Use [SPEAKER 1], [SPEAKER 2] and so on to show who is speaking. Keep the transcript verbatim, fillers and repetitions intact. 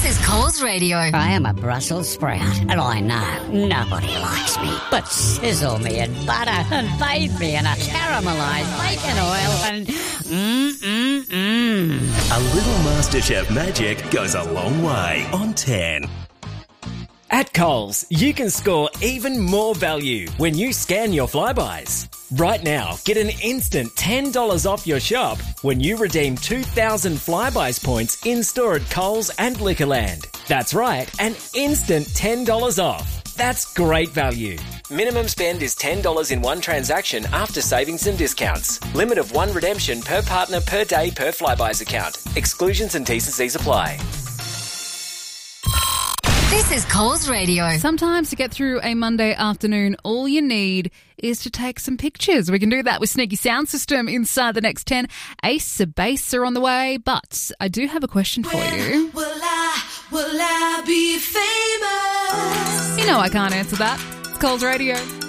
[SPEAKER 1] This is Coles Radio.
[SPEAKER 2] I am a Brussels sprout, and I know nobody likes me. But sizzle me in butter and bathe me in a caramelised bacon oil and mmm-mmm-mmm.
[SPEAKER 3] A little MasterChef magic goes a long way on ten.
[SPEAKER 4] At Coles, you can score even more value when you scan your Flybuys. Right now, get an instant ten dollars off your shop when you redeem two thousand Flybuys points in-store at Coles and Liquorland. That's right, an instant ten dollars off. That's great value. Minimum spend is ten dollars in one transaction after savings and discounts. Limit of one redemption per partner per day per Flybuys account. Exclusions and T's and C's apply.
[SPEAKER 1] This is Coles Radio.
[SPEAKER 5] Sometimes to get through a Monday afternoon, all you need is to take some pictures. We can do that with Sneaky Sound System inside the next ten. Ace of Base are on the way, but I do have a question for you.
[SPEAKER 6] Will I, will I be famous?
[SPEAKER 5] You know I can't answer that. It's Coles Radio.